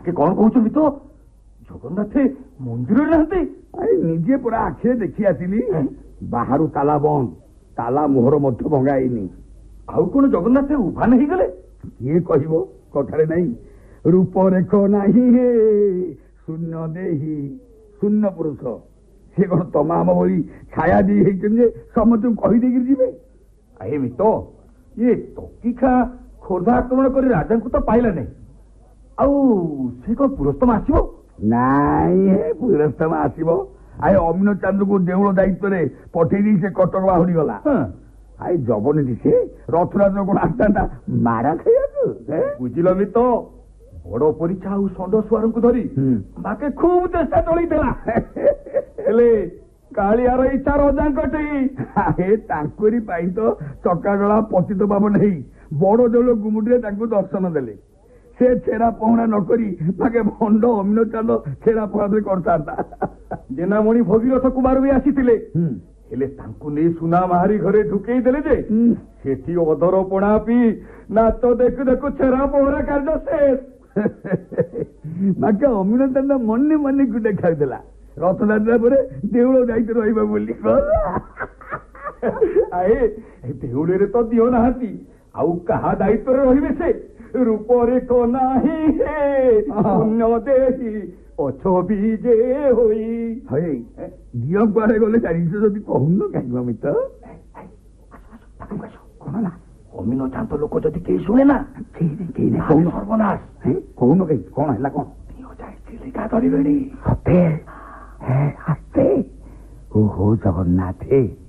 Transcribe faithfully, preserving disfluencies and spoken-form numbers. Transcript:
ଆକେ କଣ କହୁଛନ୍ତି ତ ଜଗନ୍ନାଥ ମନ୍ଦିରରେ ନାହାନ୍ତି? ନିଜେ ପୁରା ଆଖିରେ ଦେଖି ଆସିଲି। ବାହାରୁ ତାଲା ବନ୍ଦ, ତାଲା ମୋହର ମଧ୍ୟ ଭଙ୍ଗା ହେଇନି। ଆଉ କଣ ଜଗନ୍ନାଥ ଉଭାନ ହେଇଗଲେ? କିଏ କହିବ, କଥାରେ ନାହିଁ ରୂପରେଖ ନାହିଁ ହେ ଶୂନ୍ୟ ଦେହି ଶୂନ୍ୟ ପୁରୁଷ। ସେ କଣ ତମା ଆମ ଭଳି ଛାୟା ଦେଇ ହେଇଛନ୍ତି ଯେ ସମସ୍ତଙ୍କୁ କହିଦେଇକି ଯିବେ? ଏମିତି ଇଏ ତକିଖା ଖୋର୍ଦ୍ଧା ଆକ୍ରମଣ କରି ରାଜାଙ୍କୁ ତ ପାଇଲା ନାହିଁ। ଆଉ ସେ କଣ ପୁରସ୍ତମ ଆସିବ? ନାଇଁ ହେ ପୁରସ୍ତମ ଆସିବ। ଆଏ ଅମିନ ଚାନ୍ଦକୁ ଦେଉଳ ଦାୟିତ୍ୱରେ ପଠେଇ ଦେଇ ସେ କଟକ ବାହୁଡି ଗଲା। ଆଏ ଜବନିଧି ସେ ରଥରାଜ କଣ ଆସିଥାନ୍ତା ମାରା ଖାଇବାକୁ? ବୁଝିଲ ମିତ, ବଡ ପରୀକ୍ଷା ଆଉ ଷଣ୍ଢ ସୁଆରଙ୍କୁ ଧରି ବାକେ ଖୁବ ଚେଷ୍ଟା ଚଳେଇଥିଲା। ହେଲେ କାଳିଆର ଇଚ୍ଛା ରଜାଙ୍କଠି। ତାଙ୍କରି ପାଇଁ ତ ଚକାଡଳା ପତିତ ପାବନ ହେଇ ବଡ ଦେଉଳ ଗୁମୁଟିରେ ତାଙ୍କୁ ଦର୍ଶନ ଦେଲେ। ସେ ଛେରା ପହଁରା ନକରି ବାକେ ଭଣ୍ଡ ଅମିନ ଚାନ୍ଦ ଛେରା ପହଁରା କରିଥାନ୍ତା। ଜେନାମଣି ଭଗୀରଥ କୁମାର ବି ଆସିଥିଲେ, ହେଲେ ତାଙ୍କୁ ନେଇ ସୁନା ମାହାରି ଘରେ ଢୁକେଇ ଦେଲେ ଯେ ସେଠି ଅଧର ପଣା ପିଇ ନାଚ ଦେଖୁ ଦେଖୁ ଛେରା ପହଁରା କାର୍ଯ୍ୟ ଶେଷ। ବାକେ ଅମିନ ଚାନ୍ଦ ମନେ ମନେ ଗୁଟେ ଖାଇଦେଲା ରଥଯାତ୍ରା ପରେ ଦେଉଳ ଦାୟିତ୍ୱ ରହିବ ବୋଲି। ଆଏ ଦେଉଳରେ ତ ଦିଅ ନାହାନ୍ତି, ଆଉ କାହା ଦାୟିତ୍ୱରେ ରହିବେ ସେ? ରୂପରେଖ ନାହିଁ ହେ ଶୂନ୍ୟ ଦେହି ଅଛବି ଯେ ହୋଇ। ଦିଅ କୁଆଡେ ଗଲେ ଜାଣିଛ ଯଦି କହୁନ କାହିଁକି ମିତ? କଣ ହେଲା? ଅମିନ ଚାନ୍ଦ ଲୋକ ଯଦି କେହି ଶୁଣେ ନା କହୁନ ସର୍ବନାଶ। କହୁନ କାହିଁ କଣ ହେଲା? କଣ ଦିଅ ଯାଇ ଚିଲିକା ଧରିବେଣି। ଓହୋ ଜଗନ୍ନାଥ।